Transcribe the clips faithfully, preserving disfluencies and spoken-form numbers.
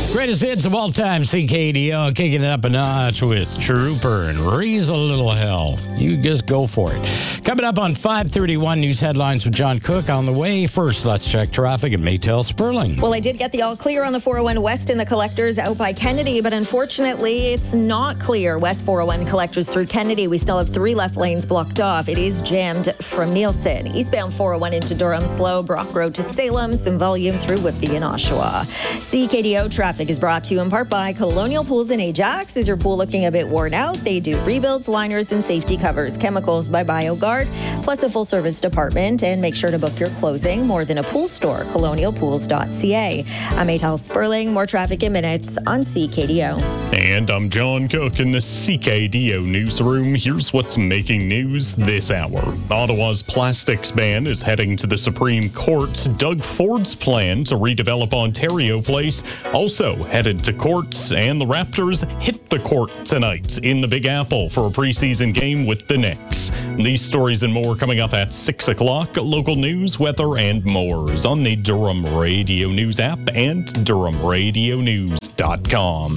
Greatest hits of all time, C K D O, kicking it up a notch with Trooper and Raise a Little Hell. You just go for it. Coming up on five thirty-one News Headlines with John Cook on the way. First, let's check traffic at Maytel Sperling. Well, I did get the all clear on the four oh one West in the collectors out by Kennedy, but unfortunately, it's not clear. West four oh one collectors through Kennedy. We still have three left lanes blocked off. It is jammed from Nielsen. Eastbound four oh one into Durham slow. Brock Road to Salem. Some volume through Whitby and Oshawa. C K D O traffic is brought to you in part by Colonial Pools in Ajax. Is your pool looking a bit worn out? They do rebuilds, liners, and safety covers. Chemicals by BioGuard, plus a full-service department. And make sure to book your closing. More than a pool store, colonial pools dot c a. I'm Maytel Sperling. More traffic in minutes on C K D O. And I'm John Cook in the C K D O newsroom. Here's what's making news this hour. Ottawa's plastics ban is heading to the Supreme Court. Doug Ford's plan to redevelop Ontario Place also headed to court, and the Raptors hit the court tonight in the Big Apple for a preseason game with the Knicks. These stories and more coming up at six o'clock. Local news, weather, and more is on the Durham Radio News app and durham radio news dot com.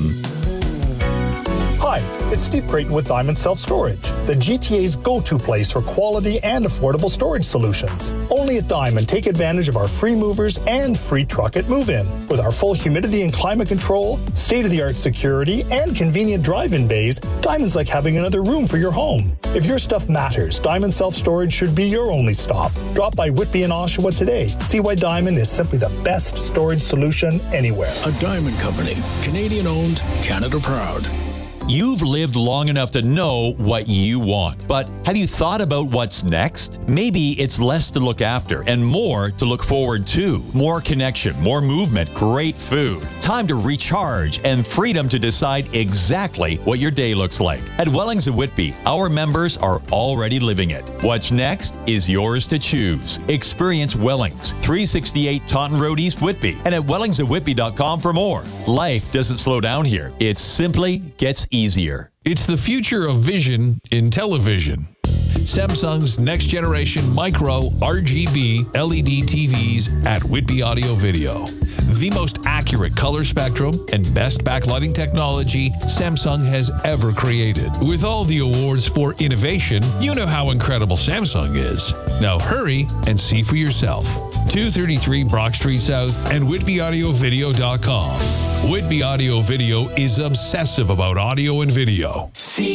Hi, it's Steve Creighton with Diamond Self-Storage, the G T A's go-to place for quality and affordable storage solutions. Only at Diamond, take advantage of our free movers and free truck at move-in. With our full humidity and climate control, state-of-the-art security, and convenient drive-in bays, Diamond's like having another room for your home. If your stuff matters, Diamond Self-Storage should be your only stop. Drop by Whitby and Oshawa today. See why Diamond is simply the best storage solution anywhere. A Diamond Company, Canadian-owned, Canada-proud. You've lived long enough to know what you want, but have you thought about what's next? Maybe it's less to look after and more to look forward to. More connection, more movement, great food, time to recharge, and freedom to decide exactly what your day looks like. At Wellings of Whitby, our members are already living it. What's next is yours to choose. Experience Wellings, three sixty-eight Taunton Road, East Whitby, and at wellings of whitby dot com for more. Life doesn't slow down here. It simply gets easier. It's the future of vision in television. Samsung's next generation micro R G B L E D T Vs at Whitby Audio Video. The most accurate color spectrum and best backlighting technology Samsung has ever created. With all the awards for innovation, you know how incredible Samsung is. Now hurry and see for yourself. two thirty-three Brock Street South and whitby audio video dot com. Whitby Audio Video is obsessive about audio and video.